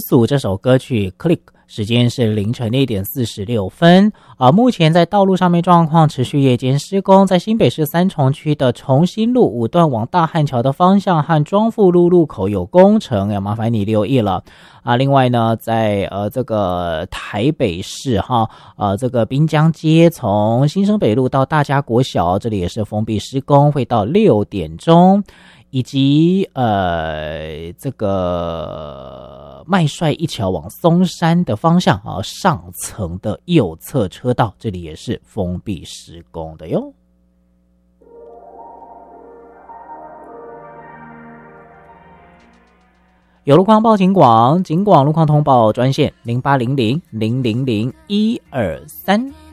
速这首歌曲 Click， 时间是凌晨的1:46目前在道路上面状况持续夜间施工，在新北市三重区的重新路5段往大汉桥的方向和庄富路路口有工程，要麻烦你留意了另外呢，在这个台北市这个滨江街从新生北路到大家国小，这里也是封闭施工，会到6点钟。以及这个麦帅一桥往松山的方向上层的右侧车道，这里也是封闭施工的哟。有路况报警广路况通报专线0800000123。